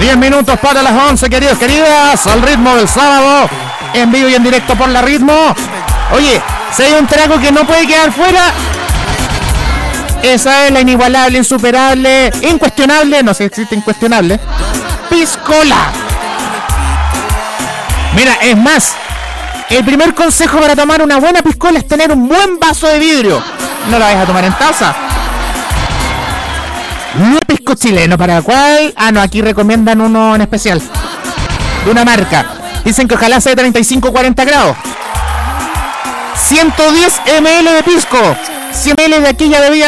10 minutos para las 11, queridos, queridas, al ritmo del sábado, en vivo y en directo por La Ritmo. Oye, si hay un trago que no puede quedar fuera, esa es la inigualable, insuperable, incuestionable, no sé si existe incuestionable, piscola. Mira, es más, el primer consejo para tomar una buena piscola es tener un buen vaso de vidrio. No la vayas a tomar en taza. No pisco chileno, ¿para cuál? Ah, no, aquí recomiendan uno en especial, de una marca. Dicen que ojalá sea de 35-40 grados. 110 ml de pisco, 100 ml de aquella bebida